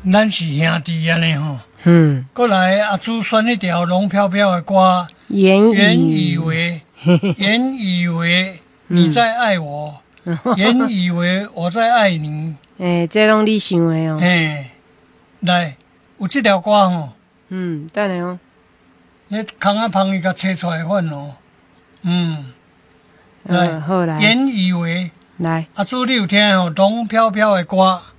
咱是兄弟安尼吼。 过来阿朱选一条龙飘飘的歌，原以为你在爱我，原以为我在爱你。 这拢你想的哦。 来，有这条歌吼。 等下哦。 你空啊芳伊甲切出来份哦。来， 好来。 原以为。 来， 阿朱你有听吼龙飘飘的歌？